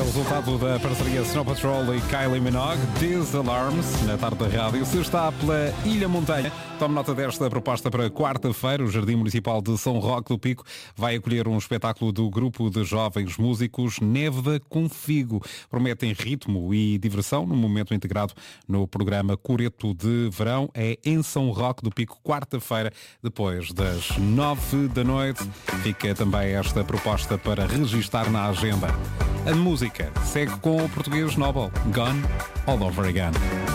resultado da parceria Snow Patrol e Kylie Minogue, These Alarms, na tarde da rádio. Se está pela Ilha Montanha, tome nota desta proposta para quarta-feira. O Jardim Municipal de São Roque do Pico vai acolher um espetáculo do grupo de jovens músicos Névoda com Figo. Prometem ritmo e diversão num momento integrado no programa Coreto de Verão. É em São Roque do Pico, quarta-feira, depois das 9 da noite. Fica também esta proposta para registar na agenda. A música segue com o português Nobel, Gone All Over Again.